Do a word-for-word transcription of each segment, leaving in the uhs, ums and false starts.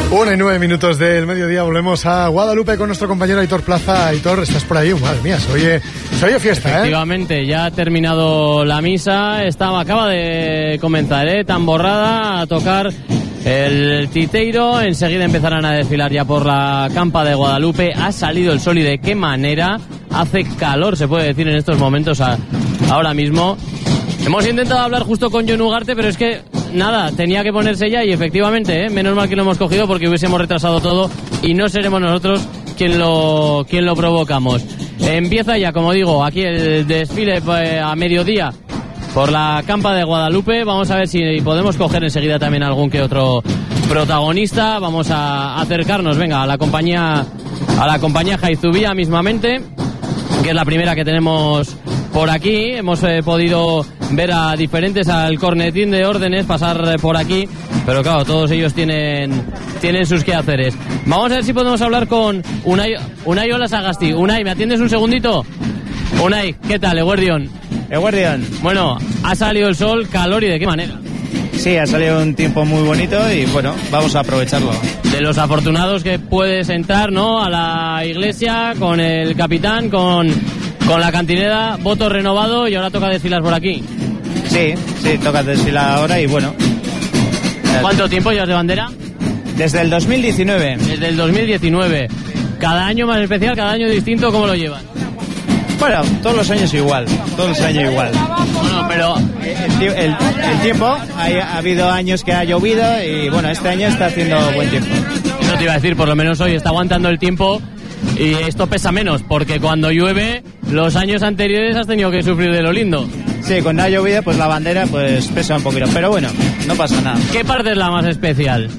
Una y nueve minutos del mediodía, volvemos a Guadalupe con nuestro compañero Aitor Plaza. Aitor, estás por ahí, madre mía, se oye, se oye fiesta, ¿eh? Efectivamente, ya ha terminado la misa, estaba, acaba de comenzar, ¿eh? Tamborrada, a tocar el titeiro, enseguida empezarán a desfilar ya por la campa de Guadalupe. Ha salido el sol y de qué manera, hace calor, se puede decir en estos momentos a, ahora mismo. Hemos intentado hablar justo con Jon Ugarte, pero es que nada, tenía que ponerse ya y efectivamente, ¿eh? Menos mal que lo hemos cogido porque hubiésemos retrasado todo y no seremos nosotros quien lo, quien lo provocamos. Empieza ya, como digo, aquí el desfile eh, a mediodía por la campa de Guadalupe. Vamos a ver si podemos coger enseguida también algún que otro protagonista. Vamos a acercarnos, venga, a la compañía, a la compañía Jaizubía mismamente, que es la primera que tenemos por aquí. Hemos eh, podido ver a diferentes, al cornetín de órdenes pasar eh, por aquí, pero claro, todos ellos tienen tienen sus quehaceres. Vamos a ver si podemos hablar con Unai, Unai Hola Sagasti. Unai, ¿me atiendes un segundito? Unai, ¿qué tal, Eguerdión? Eguerdión. Bueno, ha salido el sol, calor, ¿y de qué manera? Sí, ha salido un tiempo muy bonito y bueno, vamos a aprovecharlo. De los afortunados que puedes entrar, ¿no?, a la iglesia con el capitán, con, con la cantinera, voto renovado y ahora toca desfilar por aquí. Sí, sí, toca desfilar ahora y bueno. ¿Cuánto tiempo llevas de bandera? Desde el dos mil diecinueve. Desde el dos mil diecinueve. Cada año más especial, cada año distinto, ¿cómo lo llevan? Bueno, todos los años igual, todos los años igual. Bueno, pero el, el, el tiempo, ha, ha habido años que ha llovido y bueno, este año está haciendo buen tiempo. Eso te iba a decir, por lo menos hoy está aguantando el tiempo y esto pesa menos, porque cuando llueve, los años anteriores has tenido que sufrir de lo lindo. Sí, cuando ha llovido, pues la bandera pues pesa un poquito, pero bueno, no pasa nada. ¿Qué parte es la más especial?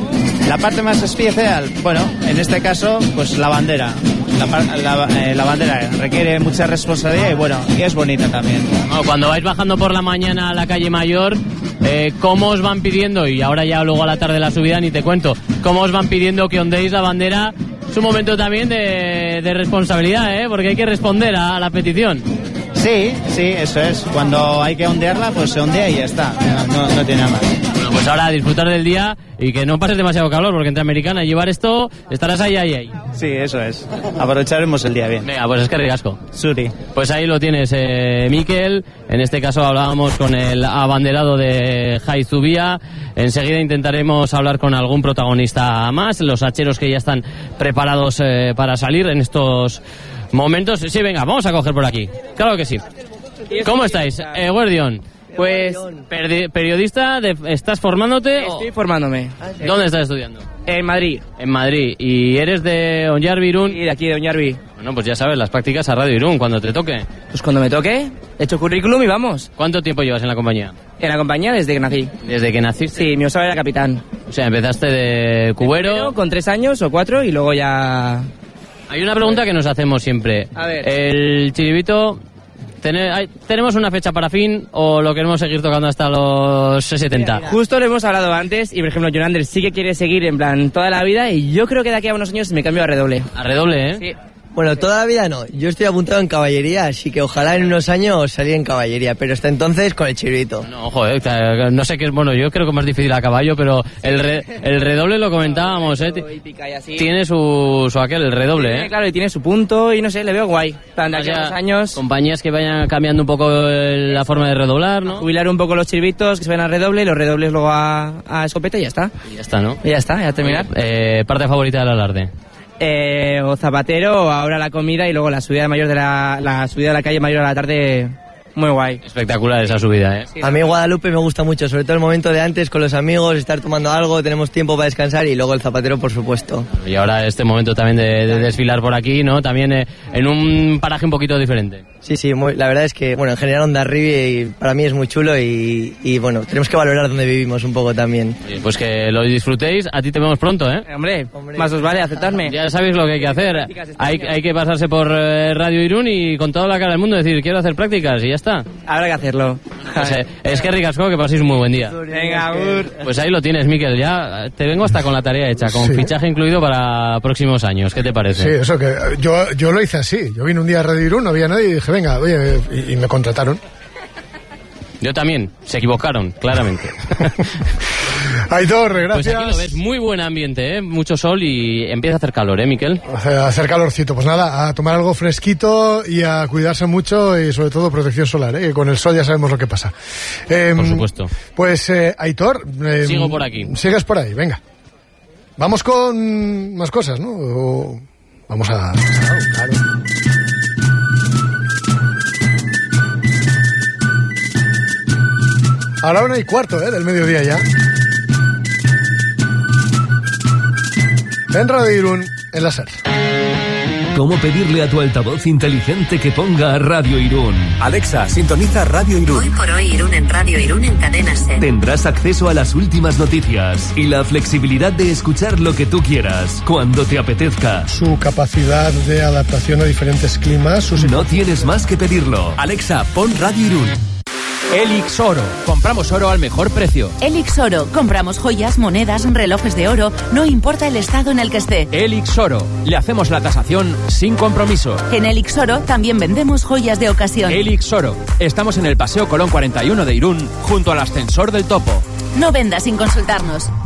La parte más especial, bueno, en este caso, pues la bandera. La, la, eh, la bandera requiere mucha responsabilidad y bueno, y es bonita también. No, cuando vais bajando por la mañana a la calle Mayor, eh, ¿cómo os van pidiendo? Y ahora ya luego a la tarde la subida ni te cuento. ¿Cómo os van pidiendo que ondéis la bandera? Es un momento también de, de responsabilidad, ¿eh? Porque hay que responder a, a la petición. Sí, sí, eso es. Cuando hay que ondearla, pues se ondea y ya está. No, no tiene nada más. Bueno, pues ahora a disfrutar del día y que no pases demasiado calor, porque entre Americana y llevar esto estarás ahí, ahí, ahí. Sí, eso es. Aprovecharemos el día bien. Venga, pues es que ricasco. Suri. Pues ahí lo tienes, eh, Miquel. En este caso hablábamos con el abanderado de Jaizubía. Enseguida intentaremos hablar con algún protagonista más, los hacheros que ya están preparados eh, para salir en estos momentos. Sí, venga, vamos a coger por aquí. Claro que sí. ¿Cómo estáis? Eh, Guardión. Pues... Perdi- periodista, de, ¿estás formándote? Estoy formándome. ¿Dónde estás estudiando? En Madrid. En Madrid. ¿Y eres de Onyarbi, Irún? Y de aquí, de Oñarbi. Bueno, pues ya sabes, las prácticas a Radio Irún, cuando te toque. Pues cuando me toque, he hecho currículum y vamos. ¿Cuánto tiempo llevas en la compañía? En la compañía desde que nací. ¿Desde que naciste? Sí, mi osaba era capitán. O sea, empezaste de cubero... Pero con tres años o cuatro y luego ya... Hay una pregunta que nos hacemos siempre. A ver. El chiribito... Tener, hay, ¿Tenemos una fecha para fin o lo queremos seguir tocando hasta los setenta? Justo lo hemos hablado antes y, por ejemplo, Jonander sí que quiere seguir en plan toda la vida y yo creo que de aquí a unos años me cambio a redoble. A redoble, ¿eh? Sí. Bueno, toda la vida no. Yo estoy apuntado en caballería, así que ojalá en unos años salir en caballería, pero hasta entonces con el chiribito. No, ojo, eh, no sé qué es, bueno, yo creo que es más difícil a caballo, pero el, re, el redoble lo comentábamos, ¿eh? Tiene su, su aquel, el redoble, Sí, ¿eh? claro, y tiene su punto y no sé, le veo guay. Plan, de aquí a unos años... Compañías que vayan cambiando un poco el- la forma de redoblar, ¿no? Jubilar un poco los chiribitos, que se ven a redoble, y los redobles luego a, a escopeta y ya está. Y ya está, ¿no? Y ya está, ya terminar. Eh, parte favorita del alarde. Eh, o zapatero, o ahora la comida y luego la subida mayor de la, la subida de la calle Mayor a la tarde, muy guay. Espectacular esa subida, ¿eh? A mí Guadalupe me gusta mucho, sobre todo el momento de antes con los amigos, estar tomando algo, tenemos tiempo para descansar y luego el zapatero, por supuesto. Y ahora este momento también de, de desfilar por aquí, ¿no? También eh, en un paraje un poquito diferente. Sí, sí, muy, la verdad es que, bueno, en general Hondarribia para mí es muy chulo y, y, bueno, tenemos que valorar donde vivimos un poco también. Oye, pues que lo disfrutéis, a ti te vemos pronto, ¿eh? Hombre, más os vale aceptarme. Ya sabéis lo que hay que hacer. Hay, hay que pasarse por eh, Radio Irún y con toda la cara del mundo decir, quiero hacer prácticas y ya está. Habrá que hacerlo. Pues, eh, es que ricasco, que paséis un muy buen día. Venga, Agur. Pues ahí lo tienes, Miquel, ya te vengo hasta con la tarea hecha, con Sí. fichaje incluido para próximos años. ¿Qué te parece? Sí, eso que yo, yo lo hice así. Yo vine un día a Radio Irún, no había nadie y dije, venga, oye, y, y me contrataron. Yo también, se equivocaron, claramente. Aitor, gracias. Pues aquí lo ves, muy buen ambiente, ¿eh? Mucho sol y empieza a hacer calor, ¿eh, Miquel? A hacer calorcito. Pues nada, a tomar algo fresquito y a cuidarse mucho y sobre todo protección solar, ¿eh? Que con el sol ya sabemos lo que pasa. Eh, por supuesto. Pues, eh, Aitor... Eh, Sigo por aquí. Sigues por ahí, venga. Vamos con más cosas, ¿no? O vamos a... Claro. Ahora una y cuarto, ¿eh? Del mediodía ya. En Radio Irún, en la SER. ¿Cómo pedirle a tu altavoz inteligente que ponga Radio Irún? Alexa, sintoniza Radio Irún. Hoy por hoy Irún en Radio Irún en Cadena SER. Tendrás acceso a las últimas noticias y la flexibilidad de escuchar lo que tú quieras, cuando te apetezca. Su capacidad de adaptación a diferentes climas. Sus... No tienes más que pedirlo. Alexa, pon Radio Irún. Elix Oro. Compramos oro al mejor precio. Elix Oro. Compramos joyas, monedas, relojes de oro. No importa el estado en el que esté. Elix Oro. Le hacemos la tasación sin compromiso. En Elix Oro también vendemos joyas de ocasión. Elix Oro. Estamos en el Paseo Colón cuarenta y uno de Irún, junto al ascensor del Topo. No vendas sin consultarnos.